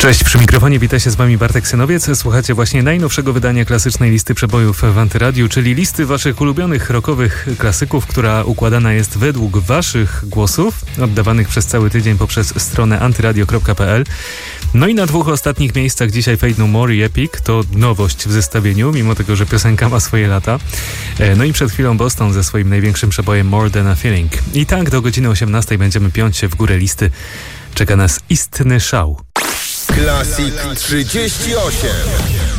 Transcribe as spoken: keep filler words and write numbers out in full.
Cześć, przy mikrofonie wita się z wami Bartek Synowiec. Słuchacie właśnie najnowszego wydania klasycznej listy przebojów w Antyradiu, czyli listy waszych ulubionych rockowych klasyków, która układana jest według waszych głosów, oddawanych przez cały tydzień poprzez stronę antyradio kropka p l. No i na dwóch ostatnich miejscach dzisiaj Fate No More i Epic, to nowość w zestawieniu, mimo tego, że piosenka ma swoje lata. No i przed chwilą Boston ze swoim największym przebojem More Than a Feeling. I tak do godziny osiemnastej będziemy piąć się w górę listy. Czeka nas istny szał. Classic trzydzieści osiem.